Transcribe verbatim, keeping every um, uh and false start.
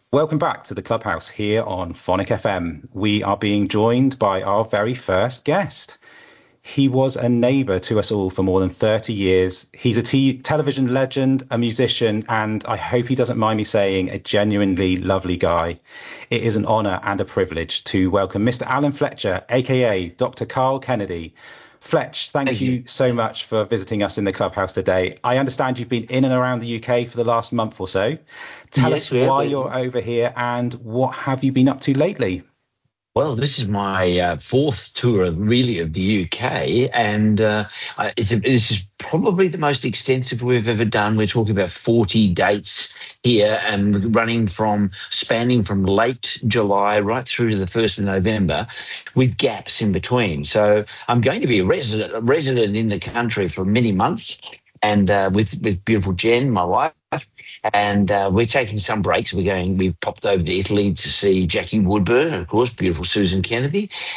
Welcome back to the Clubhouse here on Phonic F M. We are being joined by our very first guest. He was a neighbour to us all for more than thirty years. He's a t- television legend, a musician, and I hope he doesn't mind me saying a genuinely lovely guy. It is an honour and a privilege to welcome Mister Alan Fletcher, aka Doctor Carl Kennedy. Fletch, thank, thank you, you so much for visiting us in the Clubhouse today. I understand you've been in and around the U K for the last month or so. Tell yes, us why you're over here and what have you been up to lately? Well, this is my uh, fourth tour, really, of the U K, and uh, it's a, this is probably the most extensive we've ever done. We're talking about forty dates here, and running from spanning from late July right through to the first of November, with gaps in between. So I'm going to be a resident, a resident in the country for many months, and uh, with with beautiful Jen, my wife. And uh, we're taking some breaks. We're going. We popped over to Italy to see Jackie Woodburn, of course, beautiful Susan Kennedy,